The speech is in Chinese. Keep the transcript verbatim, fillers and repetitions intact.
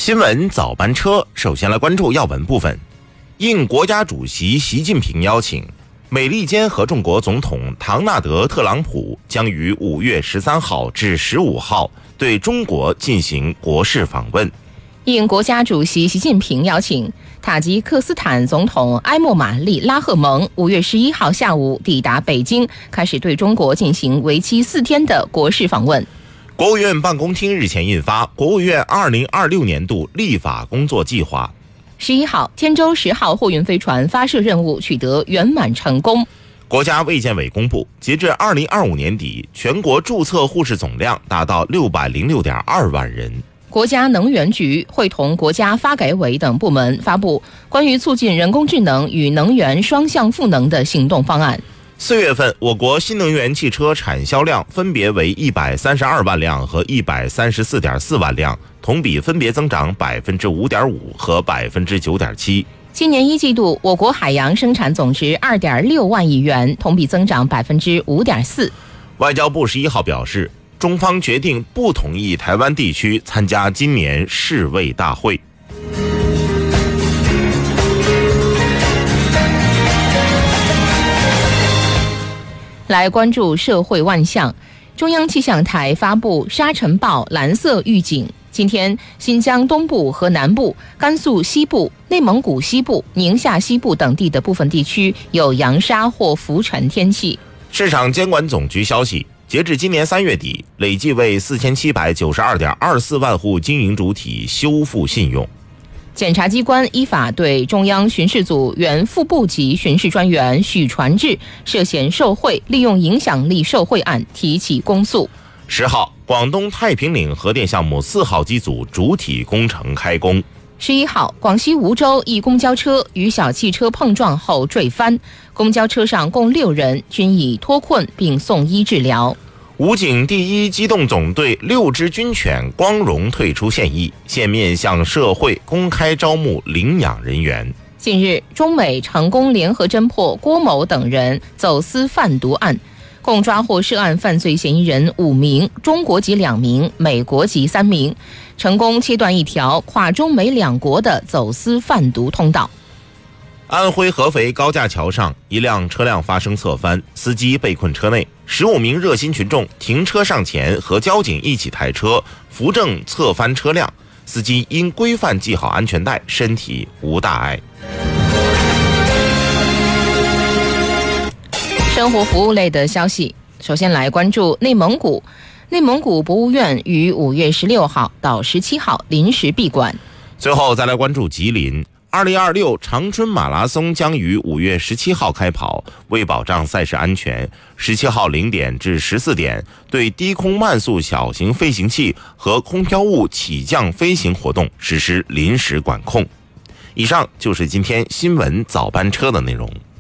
新闻早班车，首先来关注要闻部分。应国家主席习近平邀请，美利坚合众国总统唐纳德·特朗普将于五月十三号至十五号对中国进行国事访问。 应国家主席习近平邀请，塔吉克斯坦总统埃莫马利拉赫蒙五月十一号下午抵达北京，开始对中国进行为期四天的国事访问。 国务院办公厅日前印发国务院二零二六年度立法工作计划。 十一号，天舟十号货运飞船发射任务取得圆满成功。 国家卫健委公布，截至二零二五年底，全国注册护士总量达到六百零六点二万人。 国家能源局会同国家发改委等部门发布关于促进人工智能与能源双向赋能的行动方案。 四月份，我国新能源汽车产销量分别为一百三十二万辆和一百三十四点四万辆，同比分别增长百分之五点五和百分之九点七。 今年一季度，我国海洋生产总值二点六万亿元，同比增长百分之五点四。 外交部十一号表示，中方决定不同意台湾地区参加今年世卫大会。 来关注社会万象。中央气象台发布沙尘暴蓝色预警，今天新疆东部和南部、甘肃西部、内蒙古西部、宁夏西部等地的部分地区有扬沙或浮尘天气。 市场监管总局消息，截至今年三月底，累计为四千七百九十二点二四万户经营主体修复信用。 检察机关依法对中央巡视组原副部级巡视专员许传志涉嫌受贿、利用影响力受贿案提起公诉。 十号，广东太平岭核电项目四号机组主体工程开工。 十一号，广西梧州一公交车与小汽车碰撞后坠翻，公交车上共六人均已脱困并送医治疗。 武警第一机动总队六只军犬光荣退出现役，现面向社会公开招募领养人员。 近日，中美成功联合侦破郭某等人走私贩毒案，共抓获涉案犯罪嫌疑人五名，中国籍两名，美国籍三名，成功切断一条跨中美两国的走私贩毒通道。 安徽合肥高架桥上，一辆车辆发生侧翻，司机被困车内，十五名热心群众停车上前和交警一起抬车扶正侧翻车辆，司机因规范系好安全带，身体无大碍。 生活服务类的消息，首先来关注内蒙古。内蒙古博物院于五月十六号到十七号临时闭馆。 最后再来关注吉林。二零二六长春马拉松将于五月十七号开跑，为保障赛事安全，十七号零点至十四点对低空慢速小型飞行器和空飘物起降飞行活动实施临时管控。以上就是今天新闻早班车的内容。